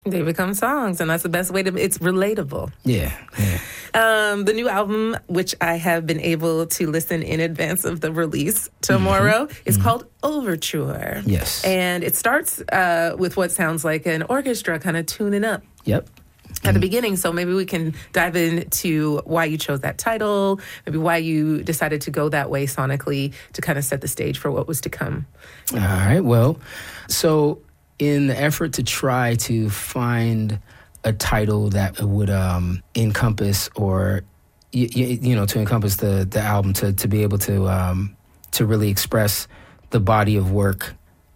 They become songs, and that's the best way to. It's relatable. Yeah. The new album, which I have been able to listen in advance of the release tomorrow, is called Overture. Yes. And it starts with what sounds like an orchestra kind of tuning up. Yep. At the beginning, so maybe we can dive into why you chose that title, maybe why you decided to go that way sonically to kind of set the stage for what was to come. All right. Well, so in the effort to try to find a title that would encompass or, to encompass the album, to be able to really express the body of work,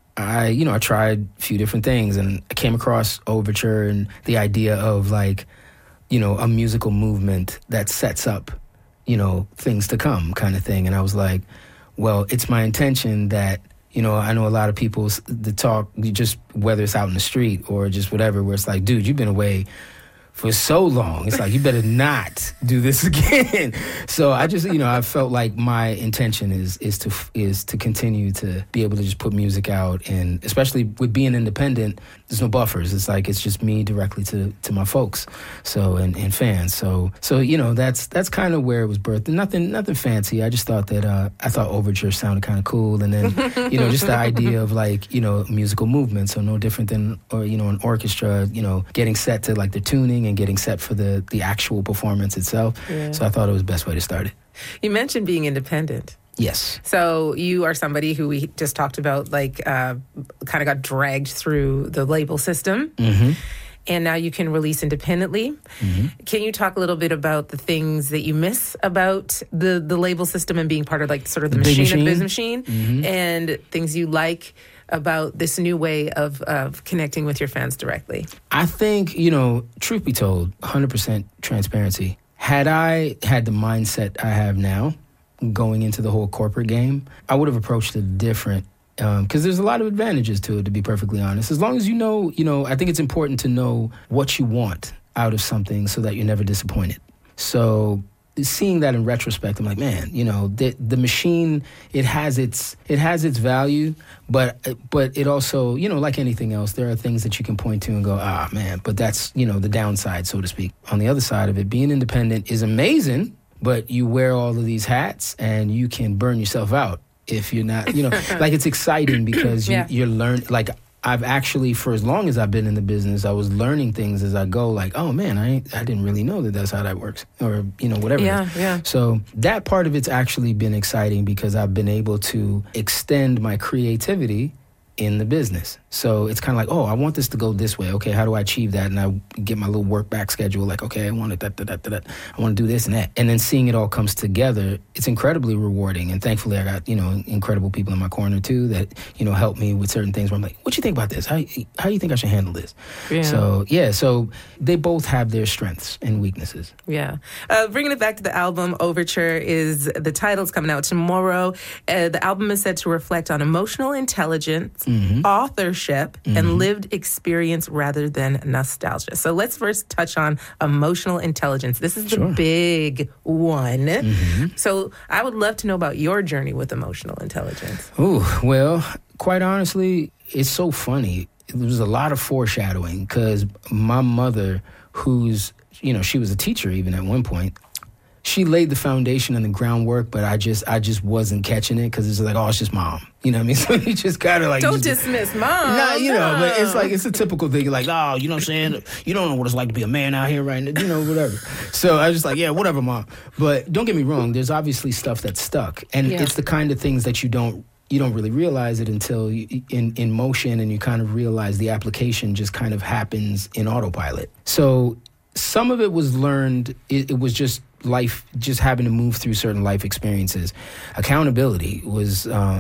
I tried a few different things, and I came across Overture and the idea of a musical movement that sets up, things to come kind of thing. And I was like, well, it's my intention that, I know a lot of people that talk, just whether it's out in the street or just whatever, where it's like, dude, you've been away for so long. It's like, you better not do this again. So I just, I felt like my intention is to continue to be able to just put music out, and especially with being independent, there's no buffers. It's like, it's just me directly to my folks. So, and fans. So, that's kind of where it was birthed. Nothing fancy. I just thought that, I thought Overture sounded kind of cool. And then, just the idea of musical movement. So no different than, an orchestra, getting set to the tuning and getting set for the actual performance itself. Yeah. So I thought it was the best way to start it. You mentioned being independent. Yes. So you are somebody who we just talked about, kind of got dragged through the label system. Mm-hmm. And now you can release independently. Mm-hmm. Can you talk a little bit about the things that you miss about the label system and being part of sort of the machine of the business machine, mm-hmm. and things you like about this new way of connecting with your fans directly? I think, truth be told, 100% transparency. Had I had the mindset I have now going into the whole corporate game, I would have approached it different. Because there's a lot of advantages to it, to be perfectly honest. As long as I think it's important to know what you want out of something so that you're never disappointed. So seeing that in retrospect, I'm like, man, the machine, it has its value, but it also, like anything else, there are things that you can point to and go, man, but that's, the downside, so to speak. On the other side of it, being independent is amazing, but you wear all of these hats and you can burn yourself out if you're not, it's exciting because you're learning. I've actually, for as long as I've been in the business, I was learning things as I go, oh man, I didn't really know that that's how that works, or, whatever. Yeah. So that part of it's actually been exciting because I've been able to extend my creativity in the business. So it's kind of I want this to go this way. Okay, how do I achieve that? And I get my little work back schedule, okay, I want it, that. I want to do this and that. And then seeing it all comes together, it's incredibly rewarding. And thankfully I got, incredible people in my corner too that, help me with certain things where I'm like, what you think about this? How you think I should handle this? Yeah. So they both have their strengths and weaknesses. Yeah. Bringing it back to the album, Overture is the title's coming out tomorrow. The album is said to reflect on emotional intelligence, mm-hmm. authorship, mm-hmm. and lived experience rather than nostalgia. So let's first touch on emotional intelligence. This is the big one. Mm-hmm. So I would love to know about your journey with emotional intelligence. Oh, well, quite honestly, it's so funny. There was a lot of foreshadowing because my mother, who's, she was a teacher even at one point, she laid the foundation and the groundwork, but I just wasn't catching it because it's it's just mom. You know what I mean? So you just kind of don't dismiss mom. Nah, but it's a typical thing. You know what I'm saying? You don't know what it's like to be a man out here right now, whatever. So I was just yeah, whatever, mom. But don't get me wrong. There's obviously stuff that's stuck. And it's the kind of things that you don't really realize it until in motion, and you kind of realize the application just kind of happens in autopilot. So some of it was learned. It was just life, just having to move through certain life experiences. Accountability was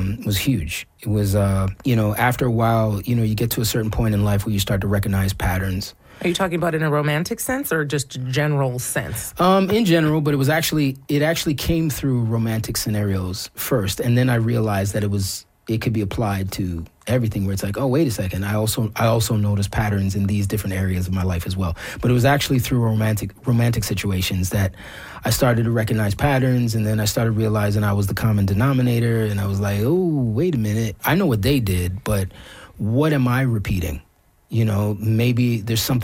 huge. It was, after a while, you get to a certain point in life where you start to recognize patterns. Are you talking about in a romantic sense or just general sense? In general, but it actually came through romantic scenarios first, and then I realized that it could be applied to everything, where it's oh, wait a second, I also notice patterns in these different areas of my life as well. But it was actually through romantic situations that I started to recognize patterns, and then I started realizing I was the common denominator, and I was oh, wait a minute, I know what they did, but what am I repeating? maybe there's something